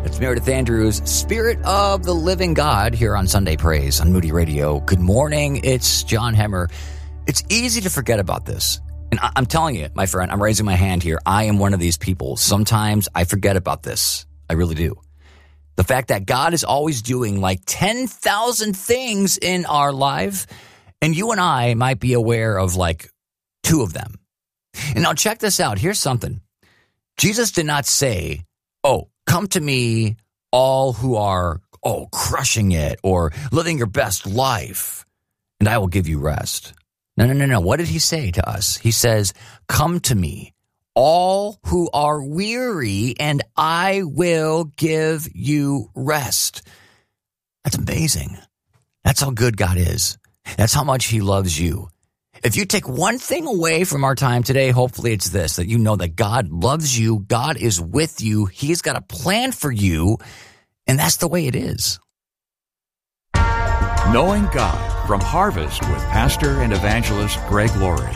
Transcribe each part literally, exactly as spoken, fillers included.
It's Meredith Andrews, Spirit of the Living God, here on Sunday Praise on Moody Radio. Good morning. It's John Hemmer. It's easy to forget about this. And I- I'm telling you, my friend, I'm raising my hand here. I am one of these people. Sometimes I forget about this. I really do. The fact that God is always doing like ten thousand things in our life, and you and I might be aware of like two of them. And now check this out. Here's something. Jesus did not say, oh, come to me, all who are, oh, crushing it or living your best life, and I will give you rest. No, no, no, no. What did he say to us? He says, come to me, all who are weary, and I will give you rest. That's amazing. That's how good God is. That's how much he loves you. If you take one thing away from our time today, hopefully it's this, that you know that God loves you, God is with you, he's got a plan for you, and that's the way it is. Knowing God from Harvest with Pastor and Evangelist Greg Laurie.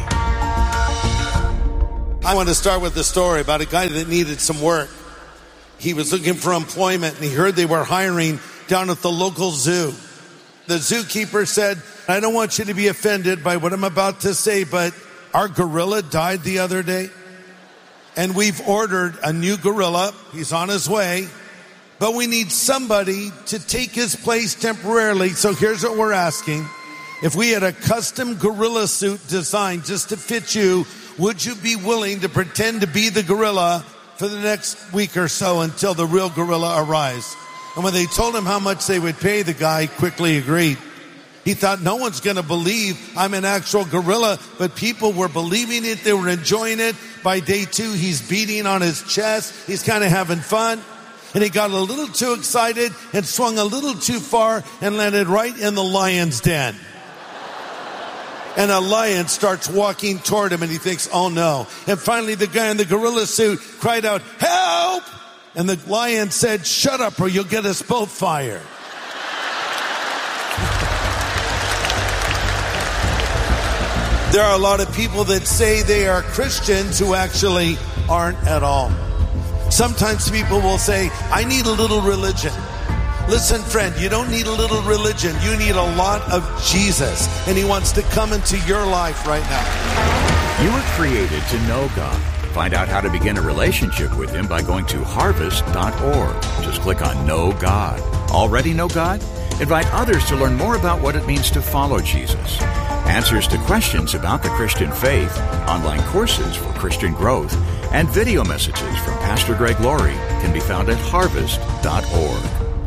I want to start with a story about a guy that needed some work. He was looking for employment, and he heard they were hiring down at the local zoo. The zookeeper said, I don't want you to be offended by what I'm about to say, but our gorilla died the other day, and we've ordered a new gorilla. He's on his way, but we need somebody to take his place temporarily. So here's what we're asking. If we had a custom gorilla suit designed just to fit you, would you be willing to pretend to be the gorilla for the next week or so until the real gorilla arrives? And when they told him how much they would pay, the guy quickly agreed. He thought, no one's going to believe I'm an actual gorilla, but people were believing it. They were enjoying it. By day two, he's beating on his chest. He's kind of having fun. And he got a little too excited and swung a little too far and landed right in the lion's den. And a lion starts walking toward him, and he thinks, oh no. And finally, the guy in the gorilla suit cried out, help! And the lion said, shut up or you'll get us both fired. There are a lot of people that say they are Christians who actually aren't at all. Sometimes people will say, I need a little religion. Listen, friend, you don't need a little religion. You need a lot of Jesus, and he wants to come into your life right now. You were created to know God. Find out how to begin a relationship with him by going to harvest dot org. Just click on Know God. Already know God? Invite others to learn more about what it means to follow Jesus. Answers to questions about the Christian faith, online courses for Christian growth, and video messages from Pastor Greg Laurie can be found at harvest dot org.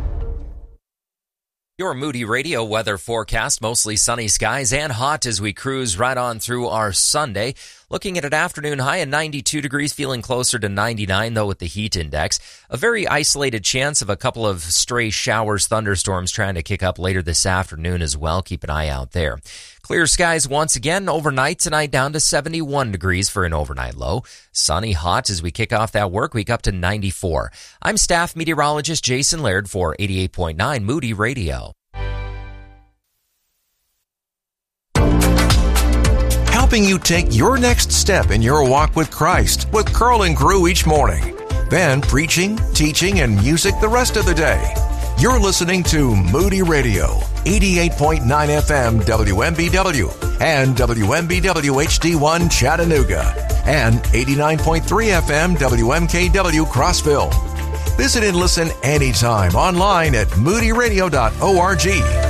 Your Moody Radio weather forecast, mostly sunny skies and hot as we cruise right on through our Sunday. Looking at an afternoon high of ninety-two degrees, feeling closer to ninety-nine, though, with the heat index. A very isolated chance of a couple of stray showers, thunderstorms trying to kick up later this afternoon as well. Keep an eye out there. Clear skies once again overnight tonight, down to seventy-one degrees for an overnight low. Sunny, hot as we kick off that work week up to ninety-four. I'm staff meteorologist Jason Laird for eighty-eight point nine Moody Radio. Helping you take your next step in your walk with Christ with Curl and Crew each morning. Then preaching, teaching, and music the rest of the day. You're listening to Moody Radio, eighty-eight point nine F M W M B W and W M B W H D one Chattanooga and eighty-nine point three F M W M K W Crossville. Visit and listen anytime online at moody radio dot org.